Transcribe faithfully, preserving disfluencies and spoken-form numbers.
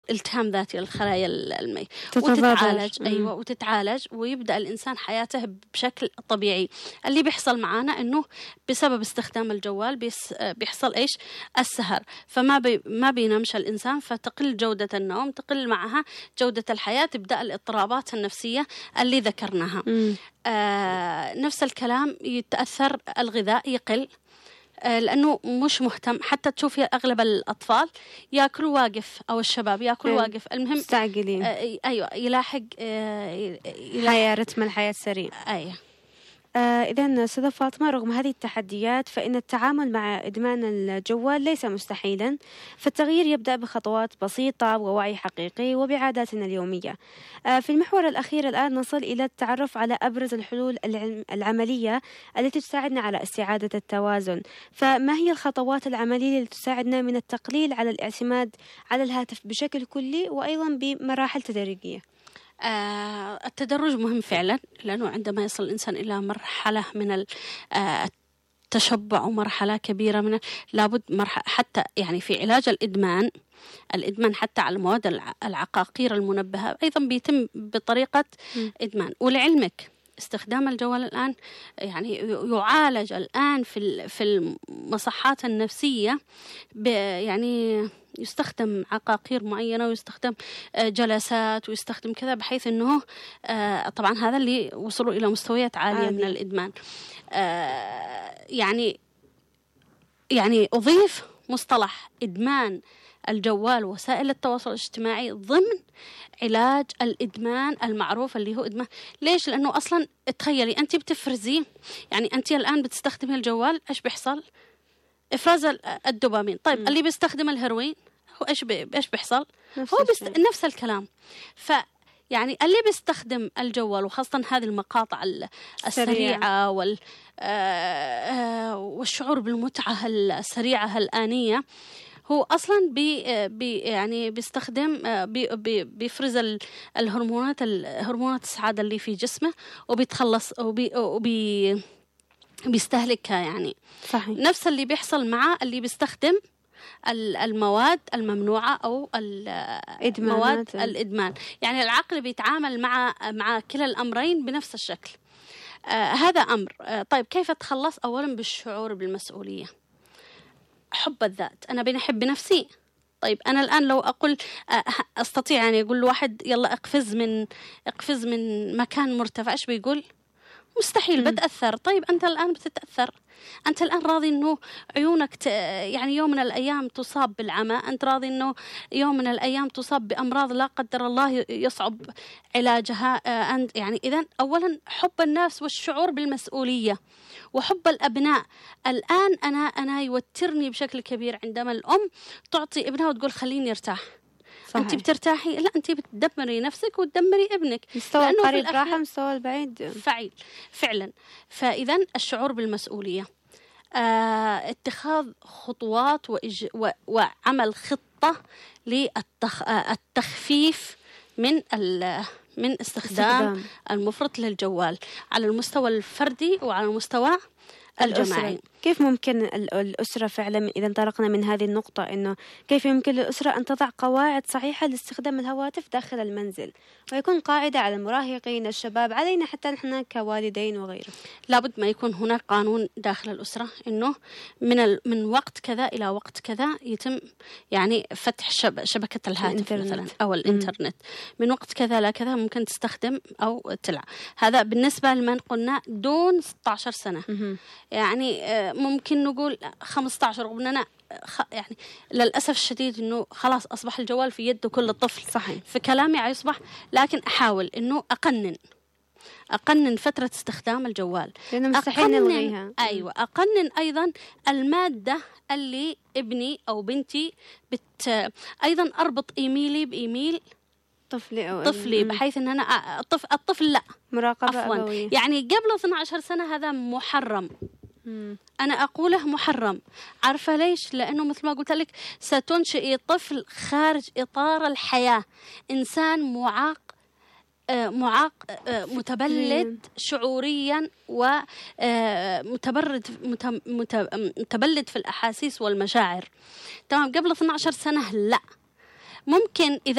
التهام ذاتي للخلايا المي وتتعالج. أيوة وتتعالج ويبدأ الإنسان حياته بشكل طبيعي. اللي بيحصل معانا إنه بسبب استخدام الجوال بيس بيحصل إيش السهر، فما بي ما بينامش الإنسان، فتقل جودة النوم، تقل معها جودة الحياة، تبدأ الاضطرابات النفسية اللي ذكرناها. آه نفس الكلام يتأثر الغذاء يقل، لأنه مش مهتم. حتى تشوفي أغلب الأطفال يأكلوا واقف أو الشباب يأكلوا واقف، المهم مستعجلين. آه أيوة يلاحق آه حياة رتم الحياة السريع. أيوة. آه إذن سيدة فاطمة، رغم هذه التحديات فإن التعامل مع إدمان الجوال ليس مستحيلا، فالتغيير يبدأ بخطوات بسيطة ووعي حقيقي وبعاداتنا اليومية. آه في المحور الأخير الآن نصل إلى التعرف على أبرز الحلول العملية التي تساعدنا على استعادة التوازن. فما هي الخطوات العملية التي تساعدنا من التقليل على الاعتماد على الهاتف بشكل كلي وأيضا بمراحل تدريجية؟ آه التدرج مهم فعلا، لأنه عندما يصل الإنسان إلى مرحلة من التشبع ومرحلة كبيرة من لابد مرحلة حتى يعني في علاج الإدمان. الإدمان حتى على المواد العقاقير المنبهة أيضا بيتم بطريقة م. إدمان. ولعلمك استخدام الجوال الآن يعني يعالج الآن في في المصحات النفسية، يعني يستخدم عقاقير معينة ويستخدم جلسات ويستخدم كذا، بحيث أنه طبعا هذا اللي وصلوا إلى مستويات عالية آه من الإدمان. يعني يعني أضيف مصطلح إدمان الجوال وسائل التواصل الاجتماعي ضمن علاج الإدمان المعروف اللي هو إدمان. ليش؟ لأنه أصلا تخيلي أنت بتفرزي، يعني أنت الآن بتستخدمي الجوال، إيش بيحصل؟ إفراز الدوبامين. طيب م. اللي بيستخدم الهيروين هو إيش بي... إيش بيحصل؟ نفس هو بيست... نفس الكلام. ف يعني اللي بيستخدم الجوال وخاصة هذه المقاطع السريعة وال آه... والشعور بالمتعة السريعة الآنية، هو أصلاً بي بي يعني بيستخدم بي بي بيفرز الهرمونات الهرمونات السعادة اللي في جسمه، وبيتخلص وبي وبي بيستهلكها. يعني صحيح. نفس اللي بيحصل مع اللي بيستخدم المواد الممنوعة أو مواد الإدمان. يعني العقل بيتعامل مع مع كلا الأمرين بنفس الشكل. آه هذا أمر. آه طيب كيف أتخلص؟ أولاً بالشعور بالمسؤولية، حب الذات. أنا بنحب نفسي. طيب أنا الآن لو أقول أستطيع يعني أقول لواحد يلا اقفز من اقفز من مكان مرتفع، إيش بيقول؟ مستحيل، بتأثر. طيب أنت الآن بتتأثر، أنت الآن راضي إنه عيونك ت... يعني يوم من الأيام تصاب بالعمى، أنت راضي إنه يوم من الأيام تصاب بأمراض لا قدر الله يصعب علاجها. أنت يعني إذن أولا حب النفس والشعور بالمسؤولية وحب الأبناء. الآن أنا أنا يوترني بشكل كبير عندما الأم تعطي ابنها وتقول خليني ارتاح. صحيح. أنت بترتاحي؟ لا، أنت بتدمري نفسك وتدمري ابنك. مستوى القريب راحة، مستوى البعيد فعيل فعلا. فإذن الشعور بالمسؤولية، آه، اتخاذ خطوات وإج... و... وعمل خطة للتخفيف من ال... من استخدام, استخدام المفرط للجوال على المستوى الفردي وعلى المستوى الجماعي. كيف ممكن الأسرة فعلا، إذا انطلقنا من هذه النقطة، إنه كيف يمكن للأسرة أن تضع قواعد صحيحة لاستخدام الهواتف داخل المنزل، ويكون قاعدة على المراهقين الشباب، علينا حتى نحن كوالدين وغيره؟ لابد ما يكون هناك قانون داخل الأسرة، إنه من ال... من وقت كذا إلى وقت كذا يتم يعني فتح شب... شبكة الهاتف مثلا أو الإنترنت. م. من وقت كذا لا كذا ممكن تستخدم أو تلعب. هذا بالنسبة لمن قلنا دون ستة عشر سنة. م. يعني ممكن نقول خمسة عشر، رغم أننا يعني للأسف الشديد أنه خلاص أصبح الجوال في يد كل طفل. صحيح. في كلامي يصبح، لكن أحاول أنه أقنن أقنن فترة استخدام الجوال، لأنه مستحيل نلغيها. أيوة، أقنن أيضا المادة اللي ابني أو بنتي بت أيضا أربط إيميلي بإيميل طفلي أو طفلي بحيث أن أنا الطفل, الطفل لا مراقبة أبوية. يعني قبل اثنتي عشرة سنة هذا محرم. مم. أنا أقوله محرم. عارفة ليش؟ لأنه مثل ما قلت لك ستنشئي طفل خارج إطار الحياة، إنسان معاق معاق متبلد شعوريا ومتبرد متبلد في الأحاسيس والمشاعر. تمام. قبل اثنتي عشرة سنة لا، ممكن إذا